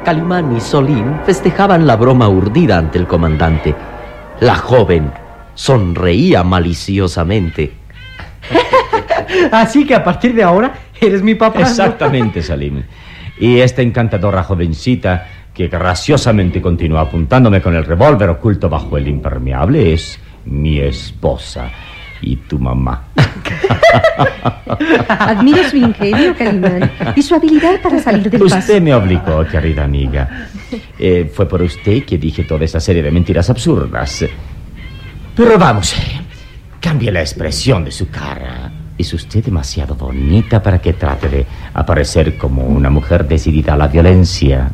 Calimán y Solín festejaban la broma urdida ante el comandante. La joven sonreía maliciosamente. Así que a partir de ahora eres mi papá. Exactamente, Salim. Y esta encantadora jovencita que graciosamente continúa apuntándome con el revólver oculto bajo el impermeable es mi esposa y tu mamá. Admiro su ingenio, Calimán, y su habilidad para salir del paso. Usted me obligó, querida amiga. Fue por usted que dije toda esa serie de mentiras absurdas. Pero vamos, cambie la expresión de su cara. Es usted demasiado bonita para que trate de aparecer como una mujer decidida a la violencia.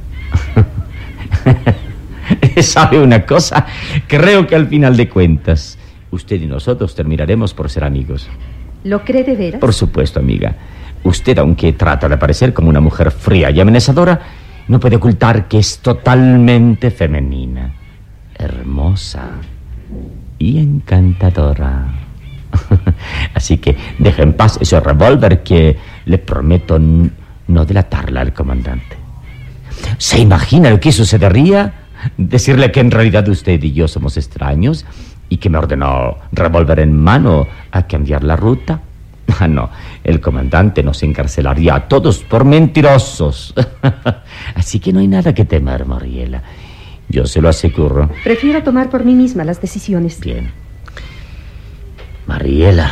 ¿Sabe una cosa? Creo que al final de cuentas usted y nosotros terminaremos por ser amigos. ¿Lo cree de veras? Por supuesto, amiga. Usted, aunque trata de parecer como una mujer fría y amenazadora, no puede ocultar que es totalmente femenina, hermosa y encantadora. Así que deje en paz ese revólver que le prometo no delatarla al comandante. ¿Se imagina lo que sucedería? Decirle que en realidad usted y yo somos extraños y que me ordenó revólver en mano a cambiar la ruta. Ah, no, el comandante nos encarcelaría a todos por mentirosos. Así que no hay nada que temer, Mariela. Yo se lo aseguro. Prefiero tomar por mí misma las decisiones. Bien. Mariela.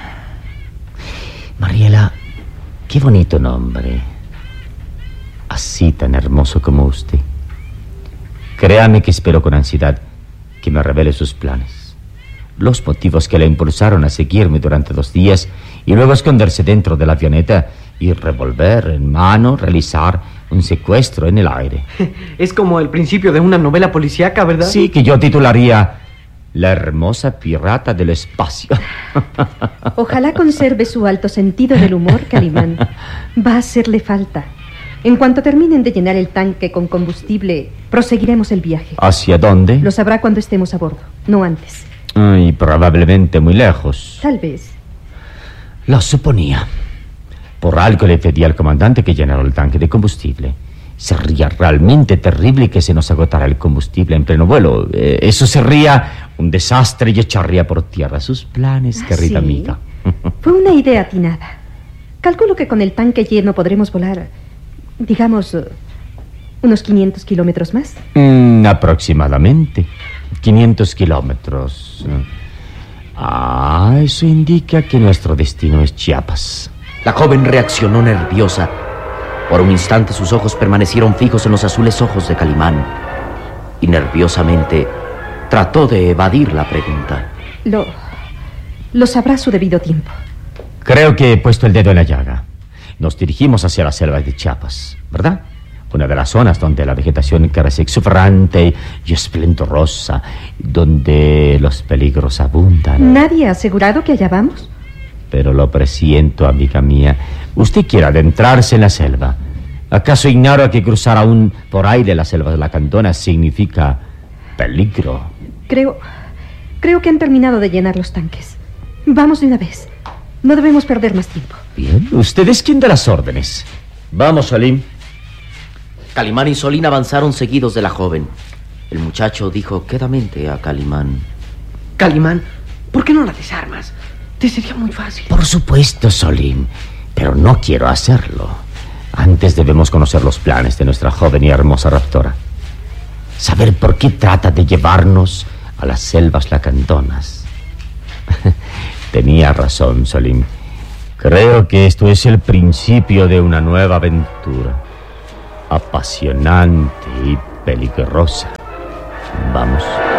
Mariela, qué bonito nombre. Así tan hermoso como usted. Créame que espero con ansiedad que me revele sus planes, los motivos que le impulsaron a seguirme durante 2 días y luego esconderse dentro de la avioneta y revólver en mano realizar un secuestro en el aire. Es como el principio de una novela policíaca, ¿verdad? Sí, que yo titularía La hermosa pirata del espacio. Ojalá conserve su alto sentido del humor, Calimán. Va a hacerle falta. En cuanto terminen de llenar el tanque con combustible, proseguiremos el viaje. ¿Hacia dónde? Lo sabrá cuando estemos a bordo, no antes. Y probablemente muy lejos. Tal vez. Lo suponía. Por algo le pedí al comandante que llenara el tanque de combustible. Sería realmente terrible que se nos agotara el combustible en pleno vuelo. Eso sería un desastre y echaría por tierra sus planes, querida ¿sí? amiga. Fue una idea atinada. Calculo que con el tanque lleno podremos volar, digamos, unos 500 kilómetros más. Aproximadamente 500 kilómetros. Eso indica que nuestro destino es Chiapas. La joven reaccionó nerviosa. Por un instante sus ojos permanecieron fijos en los azules ojos de Calimán y nerviosamente trató de evadir la pregunta. Lo sabrá a su debido tiempo. Creo que he puesto el dedo en la llaga. Nos dirigimos hacia las selvas de Chiapas, ¿verdad? Una de las zonas donde la vegetación crece exuberante y esplendorosa, donde los peligros abundan. ¿Nadie ha asegurado que allá vamos? Pero lo presiento, amiga mía. Usted quiere adentrarse en la selva. ¿Acaso ignora que cruzar aún por aire la selva de la Candona significa peligro? Creo que han terminado de llenar los tanques. Vamos de una vez. No debemos perder más tiempo. Bien, usted es quien da las órdenes. Vamos, Salim. Calimán y Solín avanzaron seguidos de la joven. El muchacho dijo quedamente a Calimán: Calimán, ¿por qué no la desarmas? Te sería muy fácil. Por supuesto, Solín, pero no quiero hacerlo. Antes debemos conocer los planes de nuestra joven y hermosa raptora. Saber por qué trata de llevarnos a las selvas lacandonas. Tenía razón, Solín. Creo que esto es el principio de una nueva aventura. Apasionante y peligrosa. Vamos.